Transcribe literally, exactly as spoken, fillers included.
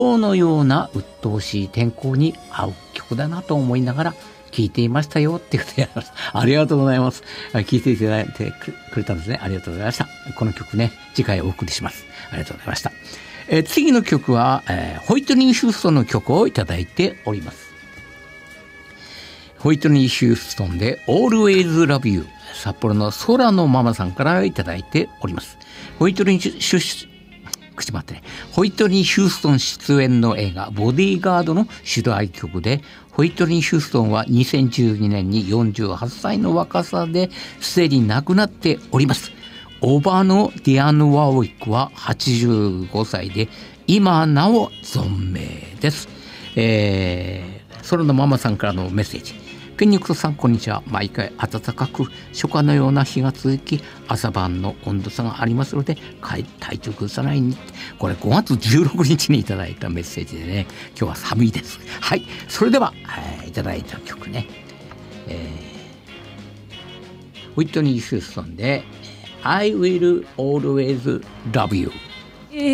今日のような鬱陶しい天候に合う曲だなと思いながら聴いていましたよっていうことでありがとうございます。聴いていただいてくれたんですね。ありがとうございました。この曲ね、次回お送りします。ありがとうございました。えー、次の曲は、えー、ホイットニー・ヒューストンの曲をいただいております。ホイットニー・ヒューストンで Always Love You、 札幌の空のママさんからいただいております。ホイットニー・ヒューストン口まってね、ホイットニー・ヒューストン出演の映画ボディーガードの主題曲で、ホイットニー・ヒューストンはにせんじゅうにねんによんじゅうはっさいの若さですでに亡くなっております。おばのディアンヌ・ワーウィックははちじゅうごさいで今なお存命です。えー、空のママさんからのメッセージ。ペンニクトさん、こんにちは。毎回暖かく初夏のような日が続き、朝晩の温度差がありますので体調崩さないように。これごがつじゅうろくにちにいただいたメッセージでね、今日は寒いです。はい、それでは、えー、いただいた曲ね、えー、ホイットニー・ヒューストンで I will always love you。